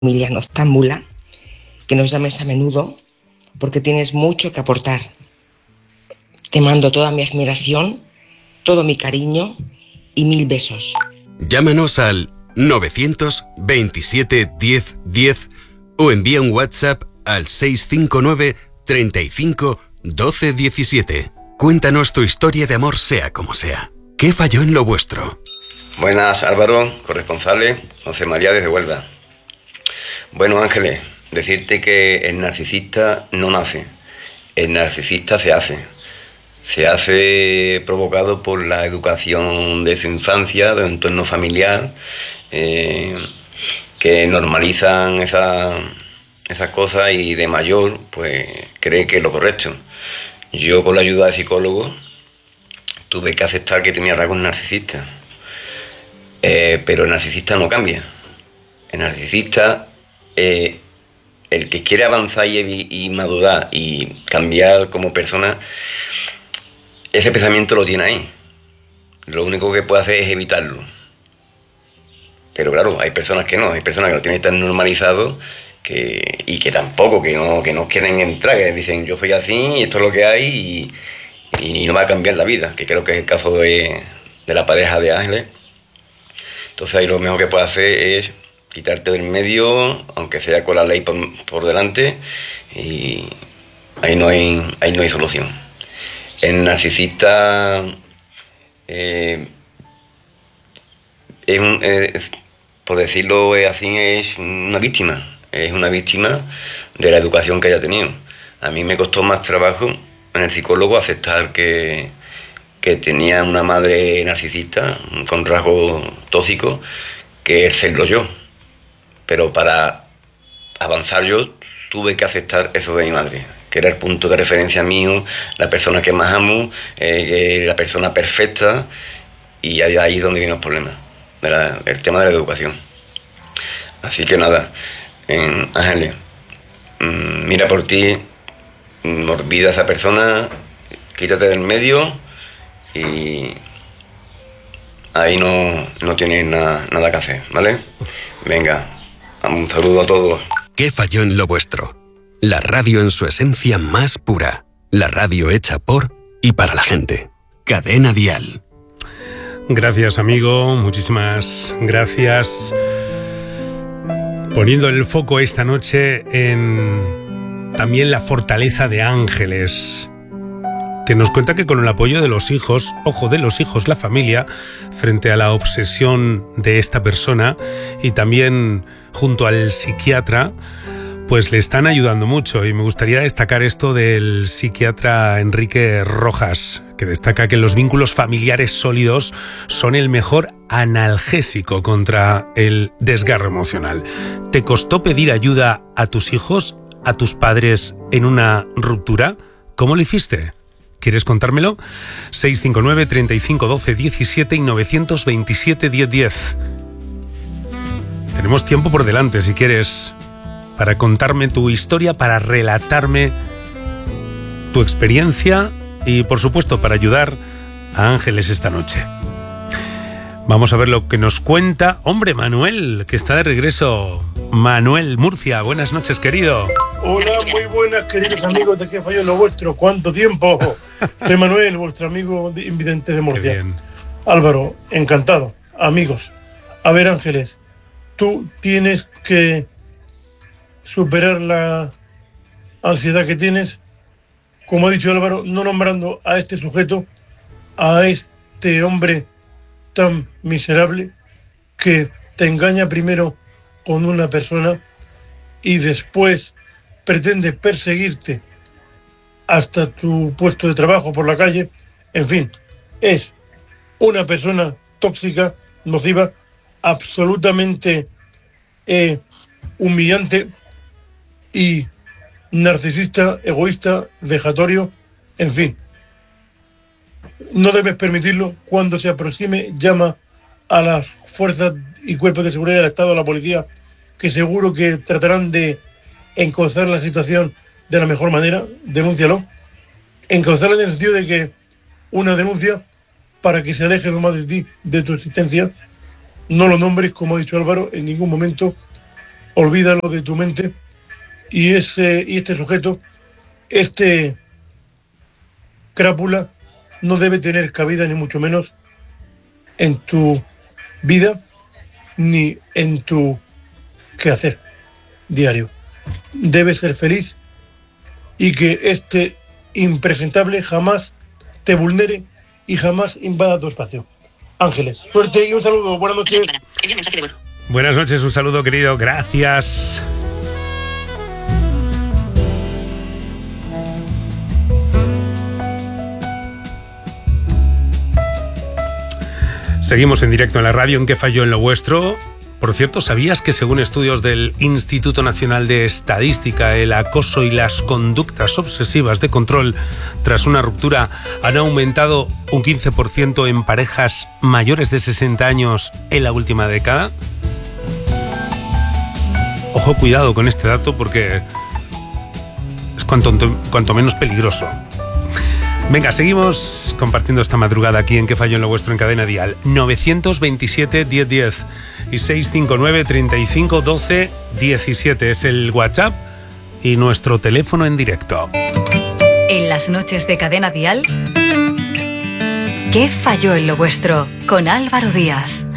familia noctámbula, que nos llames a menudo, porque tienes mucho que aportar. Te mando toda mi admiración, todo mi cariño y 1000 besos. Llámanos al 927 10 10 o envía un WhatsApp al 659 35 12 17. Cuéntanos tu historia de amor, sea como sea. ¿Qué falló en lo vuestro? Buenas, Álvaro, corresponsales, José María desde Huelva. Bueno, Ángeles, decirte que el narcisista no nace, el narcisista se hace. Se hace provocado por la educación de su infancia, de un entorno familiar, que normalizan esas cosas y de mayor pues cree que es lo correcto. Yo, con la ayuda de psicólogos, tuve que aceptar que tenía rasgos narcisistas. Pero el narcisista no cambia. El narcisista, el que quiere avanzar y madurar y cambiar como persona, ese pensamiento lo tiene ahí. Lo único que puede hacer es evitarlo. Pero claro, hay personas que no, hay personas que lo tienen tan normalizado y que tampoco, que no quieren entrar, que dicen yo soy así y esto es lo que hay y no va a cambiar la vida, que creo que es el caso de la pareja de Ángeles. Entonces ahí lo mejor que puedes hacer es quitarte del medio, aunque sea con la ley por delante, y ahí no hay solución. El narcisista por decirlo así, es una víctima de la educación que haya tenido. A mí me costó más trabajo en el psicólogo aceptar que tenía una madre narcisista con rasgos tóxicos, que el serlo yo. Pero para avanzar yo tuve que aceptar eso de mi madre, que era el punto de referencia mío, la persona que más amo, la persona perfecta, y ahí es donde vienen los problemas, el tema de la educación. Así que nada, Ángeles, mira por ti, olvida a esa persona, quítate del medio y ahí no tienes nada que hacer, ¿vale? Venga, un saludo a todos. ¿Qué falló en lo vuestro? La radio en su esencia más pura. La radio hecha por y para la gente. Cadena Dial. Gracias, amigo. Muchísimas gracias. Poniendo el foco esta noche en también la fortaleza de Ángeles, que nos cuenta que con el apoyo de los hijos, la familia, frente a la obsesión de esta persona y también junto al psiquiatra, pues le están ayudando mucho. Y me gustaría destacar esto del psiquiatra Enrique Rojas, que destaca que los vínculos familiares sólidos son el mejor analgésico contra el desgarro emocional. ¿Te costó pedir ayuda a tus hijos, a tus padres en una ruptura? ¿Cómo lo hiciste? ¿Quieres contármelo? 659 35 12 17 y 927 10 10. Tenemos tiempo por delante, si quieres, para contarme tu historia, para relatarme tu experiencia y, por supuesto, para ayudar a Ángeles esta noche. Vamos a ver lo que nos cuenta, Manuel, que está de regreso. Manuel, Murcia, buenas noches, querido. Hola, muy buenas, queridos amigos de ¿Qué falló en lo vuestro? ¿Cuánto tiempo? Soy Manuel, vuestro amigo invidente de Murcia. Qué bien. Álvaro, encantado. Amigos, a ver, Ángeles, tú tienes que superar la ansiedad que tienes, como ha dicho Álvaro, no nombrando a este sujeto, a este hombre tan miserable que te engaña primero con una persona y después pretende perseguirte hasta tu puesto de trabajo, por la calle. En fin, es una persona tóxica, nociva, absolutamente humillante y narcisista, egoísta, vejatorio, en fin. No debes permitirlo. Cuando se aproxime, llama a las fuerzas y cuerpos de seguridad del Estado, a la policía, que seguro que tratarán de encauzar la situación de la mejor manera. Denúncialo. Encauzarla en el sentido de que una denuncia para que se aleje más de ti, de tu existencia. No lo nombres, como ha dicho Álvaro, en ningún momento, olvídalo de tu mente y este sujeto, este crápula, no debe tener cabida ni mucho menos en tu vida ni en tu quehacer diario. Debes ser feliz y que este impresentable jamás te vulnere y jamás invada tu espacio. Ángeles, suerte y un saludo. Buenas noches. Buenas noches, un saludo, querido. Gracias. Seguimos en directo en la radio en ¿Qué falló en lo vuestro? Por cierto, ¿sabías que según estudios del Instituto Nacional de Estadística, el acoso y las conductas obsesivas de control tras una ruptura han aumentado un 15% en parejas mayores de 60 años en la última década? Ojo, cuidado con este dato porque es cuanto menos peligroso. Venga, seguimos compartiendo esta madrugada aquí en ¿Qué falló en lo vuestro? En Cadena Dial. 927 1010 y 659 35 12 17 es el WhatsApp y nuestro teléfono en directo. En las noches de Cadena Dial, ¿Qué falló en lo vuestro? Con Álvaro Díaz.